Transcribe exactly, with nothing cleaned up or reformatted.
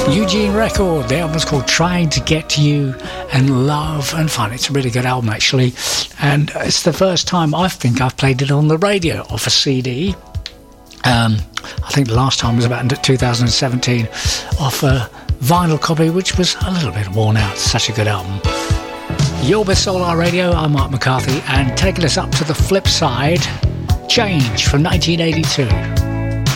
Eugene Record. The album's called Trying to Get to You and Love and Fun. It's a really good album, actually. And it's the first time I think I've played it on the radio off a C D. Um, I think the last time was about two thousand seventeen off a vinyl copy, which was a little bit worn out. Such a good album. You're with Solar Radio. I'm Mark McCarthy, and taking us up to the flip side, Change from nineteen eighty-two.